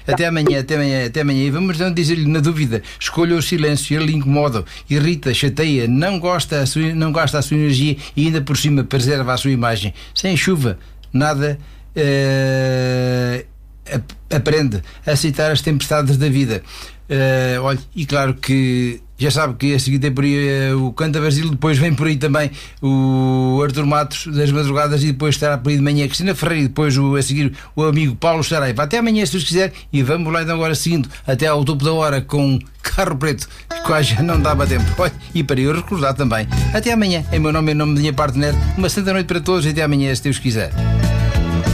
Até amanhã, até amanhã, até amanhã. E vamos então dizer-lhe, na dúvida, escolha o silêncio, ele incomoda, irrita, chateia, não gasta a sua energia e ainda por cima preserva a sua imagem. Sem chuva, nada aprende a aceitar as tempestades da vida. Olha, e claro que já sabe que a seguir tem por aí o Canta Brasil, depois vem por aí também o Artur Matos das madrugadas e depois estará por aí de manhã a Cristina Ferreira e depois a seguir o amigo Paulo Saraiva. Até amanhã, se Deus quiser, e vamos lá então agora seguindo até ao topo da hora com Carro Preto, que quase já não dava tempo. Olha, e para eu recordar também, até amanhã, em meu nome e em nome da minha partner, uma santa noite para todos e até amanhã, se Deus quiser.